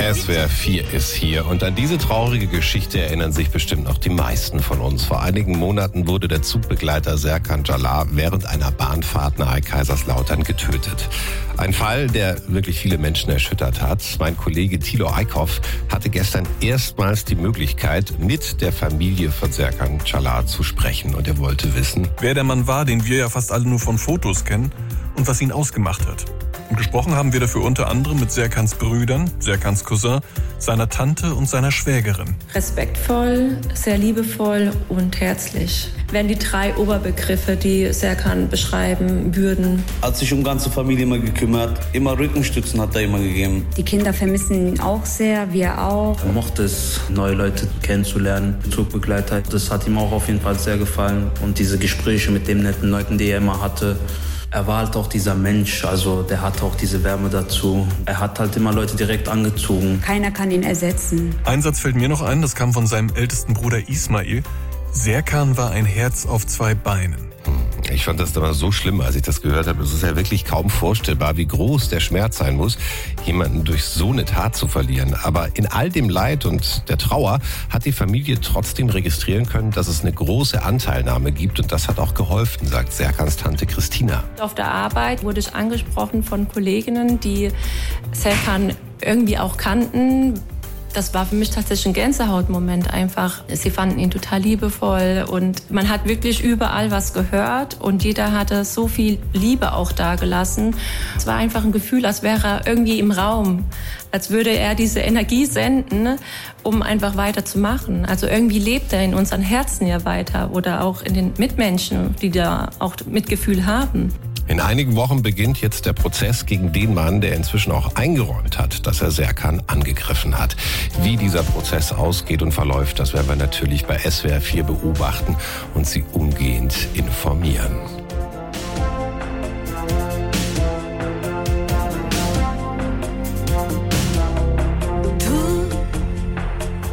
SWR 4 ist hier und an diese traurige Geschichte erinnern sich bestimmt noch die meisten von uns. Vor einigen Monaten wurde der Zugbegleiter Serkan Calar während einer Bahnfahrt nahe Kaiserslautern getötet. Ein Fall, der wirklich viele Menschen erschüttert hat. Mein Kollege Thilo Eickhoff hatte gestern erstmals die Möglichkeit, mit der Familie von Serkan Calar zu sprechen. Und er wollte wissen, wer der Mann war, den wir ja fast alle nur von Fotos kennen und was ihn ausgemacht hat. Und gesprochen haben wir dafür unter anderem mit Serkans Brüdern, Serkans Cousin, seiner Tante und seiner Schwägerin. Respektvoll, sehr liebevoll und herzlich. Wären die 3 Oberbegriffe, die Serkan beschreiben würden. Hat sich um ganze Familie immer gekümmert, immer Rückenstützen hat er immer gegeben. Die Kinder vermissen ihn auch sehr, wir auch. Er mochte es, neue Leute kennenzulernen, Zugbegleiter. Das hat ihm auch auf jeden Fall sehr gefallen. Und diese Gespräche mit den netten Leuten, die er immer hatte. Er war halt auch dieser Mensch, also der hatte auch diese Wärme dazu. Er hat halt immer Leute direkt angezogen. Keiner kann ihn ersetzen. Ein Satz fällt mir noch ein, das kam von seinem ältesten Bruder Ismail. Serkan war ein Herz auf 2 Beinen. Ich fand das damals so schlimm, als ich das gehört habe. Es ist ja wirklich kaum vorstellbar, wie groß der Schmerz sein muss, jemanden durch so eine Tat zu verlieren. Aber in all dem Leid und der Trauer hat die Familie trotzdem registrieren können, dass es eine große Anteilnahme gibt. Und das hat auch geholfen, sagt Serkans Tante Christina. Auf der Arbeit wurde ich angesprochen von Kolleginnen, die Serkan irgendwie auch kannten. Das war für mich tatsächlich ein Gänsehautmoment einfach. Sie fanden ihn total liebevoll und man hat wirklich überall was gehört und jeder hatte so viel Liebe auch dagelassen. Es war einfach ein Gefühl, als wäre er irgendwie im Raum, als würde er diese Energie senden, um einfach weiterzumachen. Also irgendwie lebt er in unseren Herzen ja weiter oder auch in den Mitmenschen, die da auch Mitgefühl haben. In einigen Wochen beginnt jetzt der Prozess gegen den Mann, der inzwischen auch eingeräumt hat, dass er Serkan angegriffen hat. Wie dieser Prozess ausgeht und verläuft, das werden wir natürlich bei SWR 4 beobachten und Sie umgehend informieren.